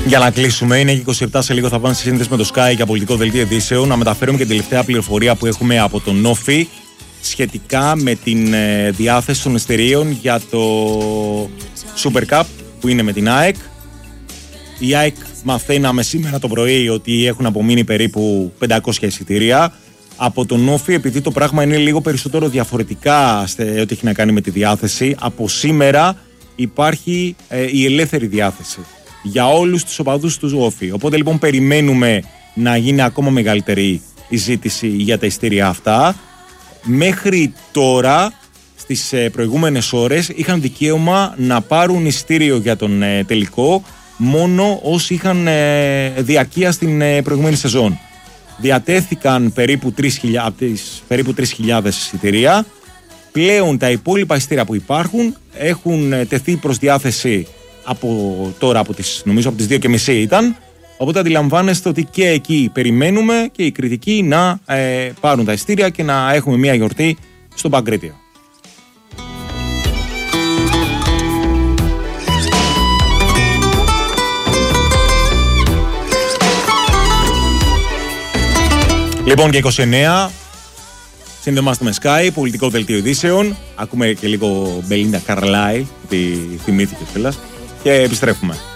Για να κλείσουμε, είναι 27 σε λίγο θα πάνε στη σύνδεση με το Sky για πολιτικό δελτίο ειδήσεων. Να μεταφέρουμε και την τελευταία πληροφορία που έχουμε από τον Όφη σχετικά με την διάθεση των εισιτηρίων για το Super Cup που είναι με την ΑΕΚ. Η ΑΕΚ μαθαίναμε σήμερα το πρωί ότι έχουν απομείνει περίπου 500 εισιτήρια. Από τον Όφη, επειδή το πράγμα είναι λίγο περισσότερο διαφορετικά ό,τι έχει να κάνει με τη διάθεση, από σήμερα υπάρχει η ελεύθερη διάθεση για όλους τους οπαδούς του Όφη. Οπότε λοιπόν περιμένουμε να γίνει ακόμα μεγαλύτερη η ζήτηση για τα εισιτήρια αυτά. Μέχρι τώρα, στις προηγούμενες ώρες, είχαν δικαίωμα να πάρουν εισιτήριο για τον τελικό μόνο όσοι είχαν διαρκεία στην προηγούμενη σεζόν. Διατέθηκαν περίπου 3.000 εισιτήρια. Πλέον τα υπόλοιπα εισιτήρια που υπάρχουν έχουν τεθεί προς διάθεση από τώρα, νομίζω από τις 2.30 ήταν. Οπότε αντιλαμβάνεστε ότι και εκεί περιμένουμε και οι κριτικοί να πάρουν τα εισιτήρια και να έχουμε μια γιορτή στο Παγκρίτιο. Λοιπόν, και 29, συνδεμάστε με Sky, πολιτικό δελτίο ειδήσεων. Ακούμε και λίγο Μπελίντα Καρλάιλ, τη θυμήθηκε κιόλας, και επιστρέφουμε.